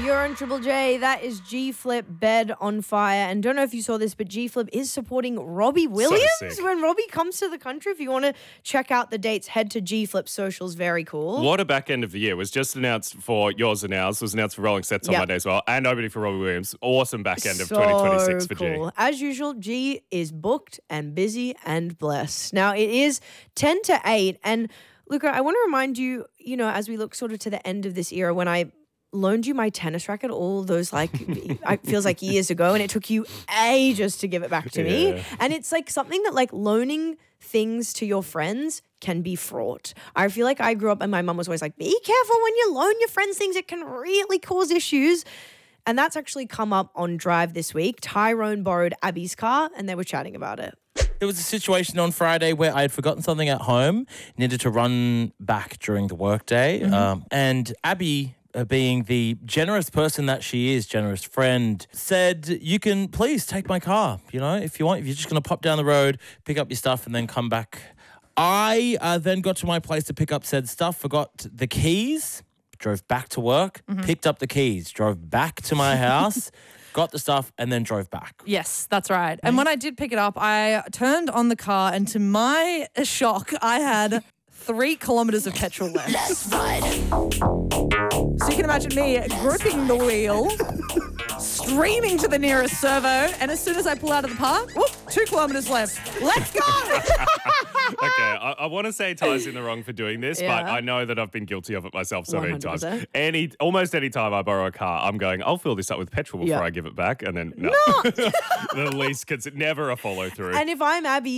You're on Triple J. That is G-Flip, Bed on Fire. And don't know if you saw this, but G-Flip is supporting Robbie Williams when Robbie comes to the country. If you want to check out the dates, head to G-Flip socials. Very cool. What a back end of the year. It was just announced for Yours and Ours. It was announced for Rolling Sets on Monday as well. And opening for Robbie Williams. Awesome back end of 2026 for G. As usual, G is booked and busy and blessed. Now, it is 10 to 8. And Luca, I want to remind you, as we look sort of to the end of this era, when I loaned you my tennis racket all those it feels like years ago, and it took you ages to give it back to me. And it's like something that loaning things to your friends can be fraught. I feel like I grew up and my mum was always like, be careful when you loan your friends things. It can really cause issues. And that's actually come up on Drive this week. Tyrone borrowed Abby's car and they were chatting about it. There was a situation on Friday where I had forgotten something at home, needed to run back during the workday. And Abby, being the generous person that she is, generous friend, said, you can please take my car, if you want, if you're just going to pop down the road, pick up your stuff and then come back. I then got to my place to pick up said stuff, forgot the keys, drove back to work, picked up the keys, drove back to my house, got the stuff and then drove back. Yes, that's right. And when I did pick it up, I turned on the car and to my shock, I had 3 kilometres of petrol left. Let's ride. So you can imagine me gripping the wheel, streaming to the nearest servo, and as soon as I pull out of the park, 2 kilometres left. Let's go! Okay, I want to say Ty's in the wrong for doing this, but I know that I've been guilty of it myself so many times. Almost any time I borrow a car, I'm going, I'll fill this up with petrol before I give it back, and then no. The least, never a follow through. And if I'm Abby,